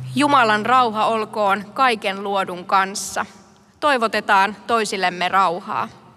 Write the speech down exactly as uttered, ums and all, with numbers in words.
Jumalan rauha olkoon kaiken luodun kanssa. Toivotetaan toisillemme rauhaa.